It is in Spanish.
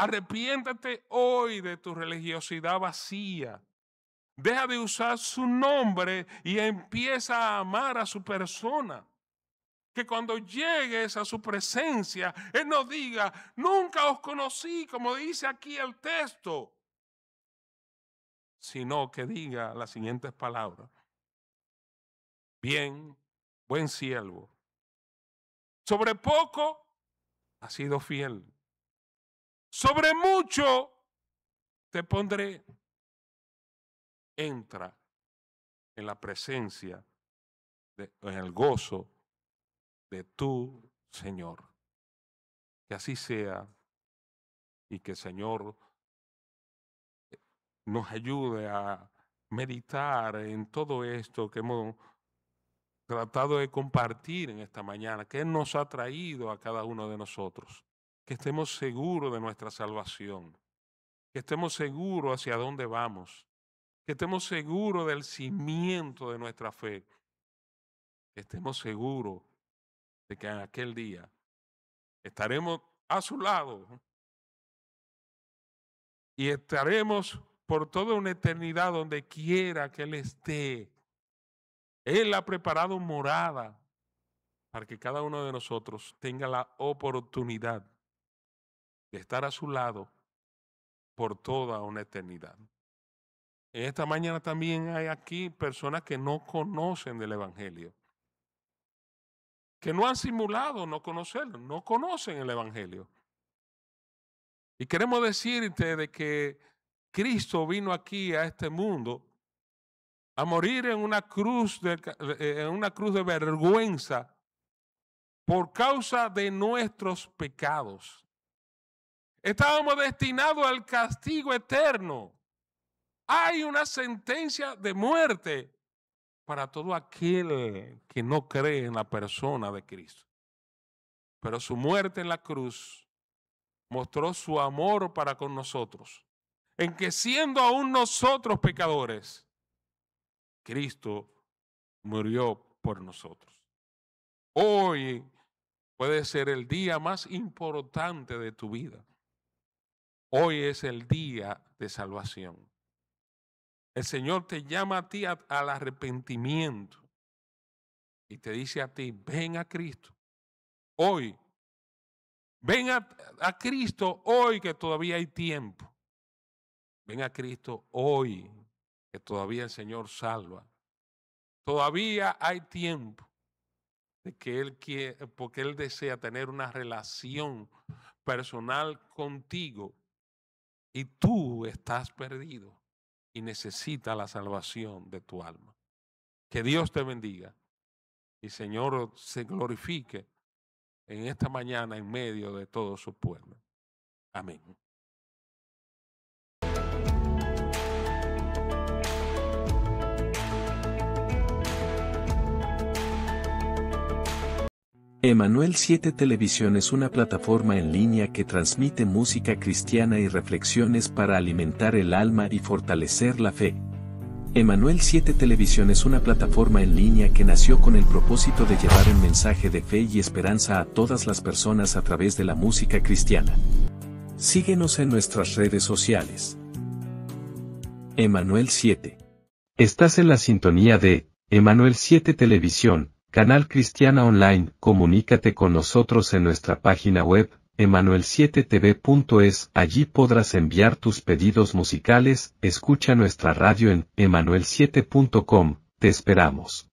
Arrepiéntate hoy de tu religiosidad vacía. Deja de usar su nombre y empieza a amar a su persona. Que cuando llegues a su presencia, Él no diga, nunca os conocí, como dice aquí el texto, sino que diga las siguientes palabras. Bien, buen siervo. Sobre poco has sido fiel. Sobre mucho te pondré. Entra en la presencia, en el gozo de tu Señor. Que así sea y que el Señor nos ayude a meditar en todo esto que hemos tratado de compartir en esta mañana, que Él nos ha traído a cada uno de nosotros. Que estemos seguros de nuestra salvación, que estemos seguros hacia dónde vamos, que estemos seguros del cimiento de nuestra fe, que estemos seguros de que en aquel día estaremos a su lado y estaremos por toda una eternidad donde quiera que Él esté. Él ha preparado morada para que cada uno de nosotros tenga la oportunidad de estar a su lado por toda una eternidad. En esta mañana también hay aquí personas que no conocen del Evangelio, que no han simulado no conocerlo, no conocen el Evangelio. Y queremos decirte de que Cristo vino aquí a este mundo a morir en una cruz de vergüenza por causa de nuestros pecados. Estábamos destinados al castigo eterno. Hay una sentencia de muerte para todo aquel que no cree en la persona de Cristo. Pero su muerte en la cruz mostró su amor para con nosotros, en que siendo aún nosotros pecadores, Cristo murió por nosotros. Hoy puede ser el día más importante de tu vida. Hoy es el día de salvación. El Señor te llama a ti al arrepentimiento y te dice a ti, ven a Cristo. Hoy, ven a Cristo hoy que todavía hay tiempo. Ven a Cristo hoy que todavía el Señor salva. Todavía hay tiempo de que Él quiere, porque Él desea tener una relación personal contigo y tú estás perdido y necesitas la salvación de tu alma. Que Dios te bendiga y Señor se glorifique en esta mañana en medio de todo su pueblo. Amén. Emanuel 7 Televisión es una plataforma en línea que transmite música cristiana y reflexiones para alimentar el alma y fortalecer la fe. Emanuel 7 Televisión es una plataforma en línea que nació con el propósito de llevar un mensaje de fe y esperanza a todas las personas a través de la música cristiana. Síguenos en nuestras redes sociales. Emanuel 7. Estás en la sintonía de Emanuel 7 Televisión, canal cristiana online. Comunícate con nosotros en nuestra página web, emanuel7tv.es. Allí podrás enviar tus pedidos musicales. Escucha nuestra radio en emanuel7.com. Te esperamos.